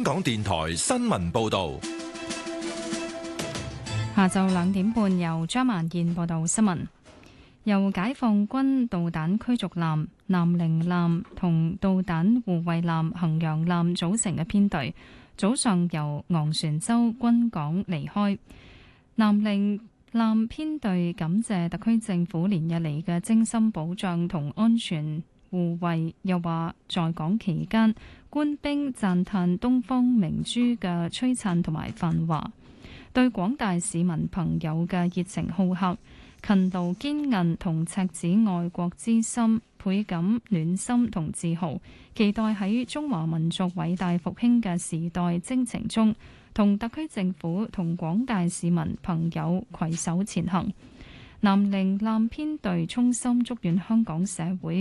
香港電台新聞報道。 下晝2點半，由張萬燕報道新聞。由解放軍導彈驅逐艦、南寧艦同導彈護衛艦、衡陽艦組成嘅編隊，早上由昂船洲軍港離開。南寧艦編隊感謝特區政府連日嚟嘅精心保障同安全護衛，又話在港期間，官兵讚嘆東方明珠嘅璀璨同埋繁華，對廣大市民朋友嘅熱情好客、勤勞堅韌同赤子愛國之心，倍感暖心同自豪，期待喺中華民族偉大復興嘅時代征程中，同特區政府同廣大市民朋友攜手前行。南寧艦編隊衷心祝願香港社會